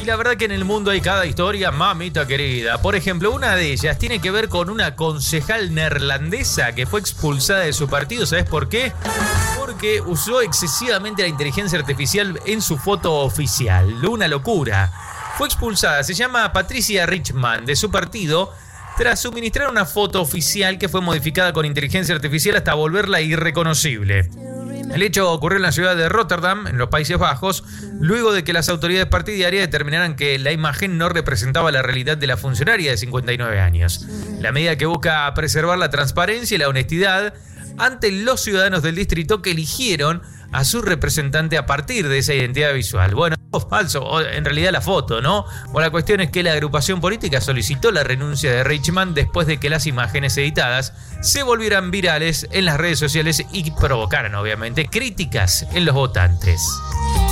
la verdad que en el mundo hay cada historia, mamita querida. Por ejemplo, una de ellas tiene que ver con una concejal neerlandesa que fue expulsada de su partido. ¿Sabes por qué? Porque usó excesivamente la inteligencia artificial en su foto oficial. Una locura. Fue expulsada, se llama Patricia Richman, de su partido, tras suministrar una foto oficial que fue modificada con inteligencia artificial hasta volverla irreconocible. El hecho ocurrió en la ciudad de Rotterdam, en los Países Bajos, luego de que las autoridades partidarias determinaran que la imagen no representaba la realidad de la funcionaria de 59 años. La medida que busca preservar la transparencia y la honestidad ante los ciudadanos del distrito que eligieron a su representante a partir de esa identidad visual. Bueno, falso, o en realidad la foto, ¿no? Bueno, la cuestión es que la agrupación política solicitó la renuncia de Richman después de que las imágenes editadas se volvieran virales en las redes sociales y provocaran, obviamente, críticas en los votantes.